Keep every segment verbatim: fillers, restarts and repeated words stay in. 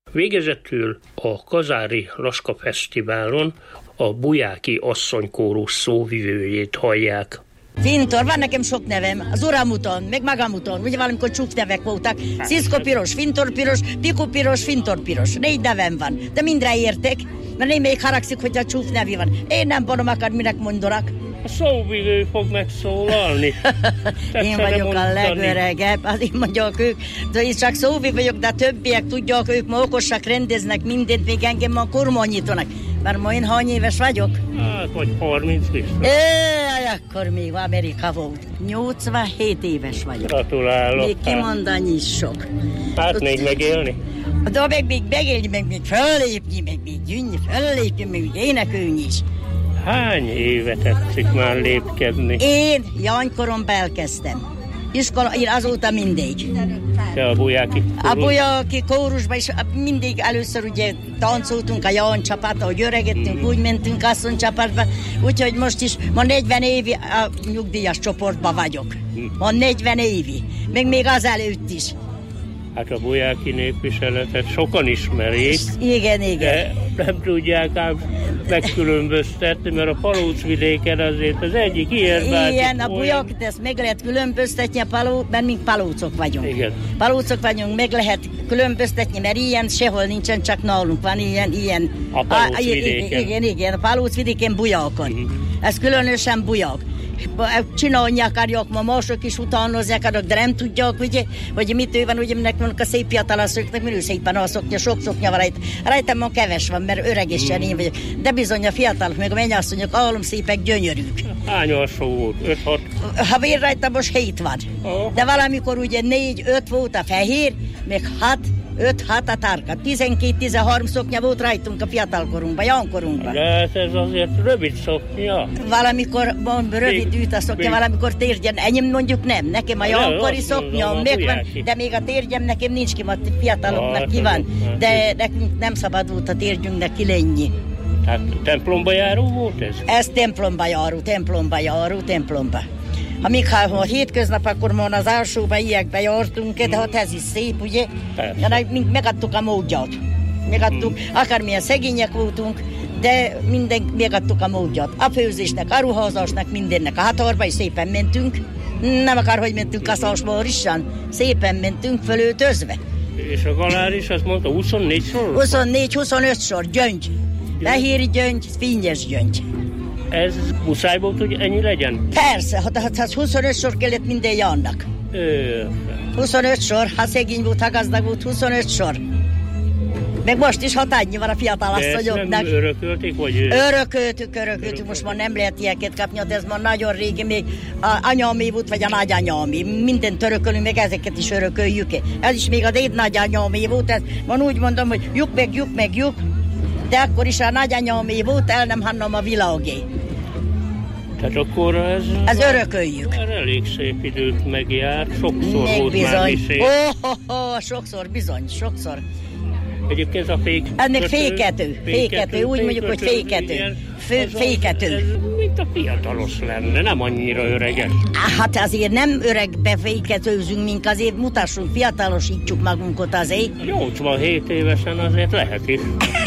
Végezetül a kazári Laska Fesztiválon a Bujáki asszonykórus szóvivőjét hallják. Fintor, van nekem sok nevem, az Uramuton, meg Magamuton, ugye valamikor csúf nevek voltak. Sziszko piros, Fintor piros, Piku piros, Fintor piros. Négy nevem van, de mindre értek, mert én még haragszik, hogy a csúf nevi van. Én nem borom akar, minek mondanak. A szóvivő fog megszólalni. Én vagyok a legöregebb, az én mondjuk ők, de én csak szóvivő vagyok, de többiek tudják, ők ma okosak, rendeznek mindent, még engem ma kormányítanak. Mert ma én hány éves vagyok? Hát, vagy harminc biztos. Éj, akkor még Amerika volt. nyolcvanhét éves vagyok. Gratulálok. Még kimondani is sok. Hát Tud... még megélni? De meg még megélni, meg még fellépni, meg még gyűnni, fellépni, meg még énekelni is. Hány éve tetszik már lépkedni? Én jánykoromban elkezdtem. Iskola, én azóta mindig. De a Bujáki kórus? A Bujáki kórusban is mindig először ugye táncoltunk a Ján csapat, ahogy öregettünk, mm. úgy mentünk asszonycsapatba. Úgyhogy most is ma negyven évi a nyugdíjas csoportban vagyok. Mm. Ma negyven évi. Még még azelőtt is. Hát a Bujáki népviseletet sokan ismerik. Igen, igen. De nem tudják ám megkülönböztetni, mert a Palócvidéken azért az egyik ilyen bácsi. Igen, a Bujákit ezt meg lehet különböztetni, a paló, mert mi palócok vagyunk. Igen. Palócok vagyunk, meg lehet különböztetni, mert ilyen sehol nincsen, csak nálunk van ilyen, ilyen. A Palócvidéken. Igen, igen, a Palócvidéken Bujákon. Mm-hmm. Ez különösen Buják. Csinálni akarják, ma mások is utánozni akarok, de nem tudják, ugye, hogy mit ő van, ugye, mindenek vannak a szép fiatalasszonyoknak, minő szépen a szoknya, sok szoknya van rajta. Rajtam ma keves van, mert öregesen én vagyok. De bizony a fiatalok, meg a mennyasszonyok, állom szépek, gyönyörűk. Hány alsó volt? öt-hat? Ha én rajtam most hét van. Oh. De valamikor ugye négy-öt volt a fehér, még hat, öt-hat a tarka. tizenkét-tizenhárom szoknya volt rajtunk a fiatalkorunkban, jankorunkban. De ez azért rövid szoknya. Valamikor rövid üt a szoknya, valamikor térgyen. Enyém mondjuk nem. Nekem a jankori szoknya megvan, de még a térgyem nekem nincs ki, a fiataloknak ki van. De nekünk nem szabad volt a térgyünknek ki lenni. Hát templomba járó volt ez? Ez templomba járó, templomba járó, templomba. Ha még ha a hétköznap, akkor már az alsóba ilyekbe jártunk, de hát ez is szép, ugye? Persze. Mink megadtuk a módját. Megadtuk, hmm. akármilyen szegények voltunk, de minden, megadtuk a módját. A főzésnek, a ruházásnak, mindennek. A határba is szépen mentünk. Nem akar, hogy mentünk a szásmórisan. Szépen mentünk fölöltözve. És a galár is, azt mondta, huszonnégy sor? huszonnégy-huszonöt sor, gyöngy. Fehér gyöngy, fényes gyöngy. Ez muszáj volt, hogy ennyi legyen? Persze, hát, hát huszonöt sor kellett minden Jannak. huszonöt sor, ha szegény volt, ha gazdag volt, huszonöt sor. Meg most is hatányi van a fiatal asszonyoknak. De ezt nem örökölték, vagy? Örököltük, örököltük, most már nem lehet ilyeket kapni, de ez már nagyon régi, még a anyámé volt, vagy a nagyanyámé. Mindent örökölünk, meg ezeket is örököljük. Ez is még a déd nagyanyámé volt, ez van úgy mondom, hogy lyuk meg, lyuk meg, lyuk. De akkor is a nagyanyámé volt, el nem hannom a világé. Tehát akkor ez... Ez örököljük. Elég szép időt megjár, sokszor még volt bizony. Már visé. Ó, oh, oh, oh, sokszor, bizony, sokszor. Egyébként a fék... Ez még fékető, fékető, úgy mondjuk, hogy fékető. Fékető. Ez mint a fiatalos lenne, nem annyira öreges. Hát azért nem öregbe féketőzünk, mink azért mutassunk, fiatalosítsuk magunkat azért. nyolcvanhét évesen azért lehet is.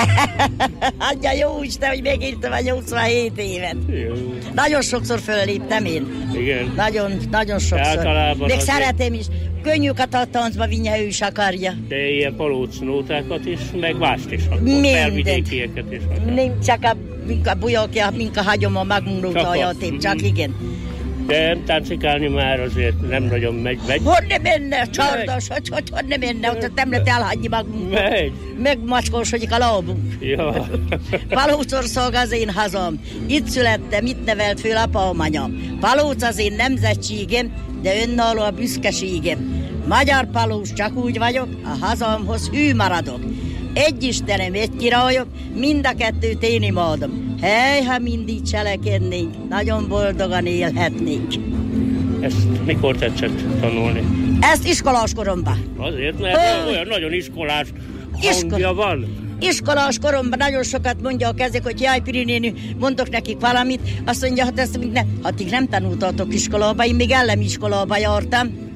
Adja jó Isten, hogy megírtam a nyolcvanhét évet. Jó. Nagyon sokszor fölléptem én. Igen. Nagyon, nagyon sokszor. Még azért... szeretem is. Könnyű a táncba vinni, ő is akarja. De ilyen palócnótákat is, meg mást is akar. Felvidékieket is akar. Nem csak a, a bulyókja, mink a hagyom a magunknótáját, csak, csak igen. De táncikálni már azért nem nagyon megy. megy. Hogy nem menne, csardas, hogy, hogy, hogy nem menne, hogy nem lehet elhagyni magunkat. Megy. Megmacskósodik a lábunk. Ja. Palócország az én hazam. Itt születtem, itt nevelt föl apám anyám. Palóc az én nemzetségem, de önálló a büszkeségem. Magyar palós csak úgy vagyok, a hazámhoz hű maradok. Egy Istenem, egy királyok, mind a kettőt én imádom. Hely, ha mindig cselekednénk, nagyon boldogan élhetnénk. Ezt mikor tetszett tanulni? Ezt iskolás koromban. Azért, mert oh. olyan nagyon iskolás hangja Isko- van. Iskolás koromban nagyon sokat mondják ezek, hogy jaj, Piri néni, mondok nekik valamit. Azt mondja, hát ezt még nem, hát így nem tanultatok iskolába, én még ellem iskolába jártam.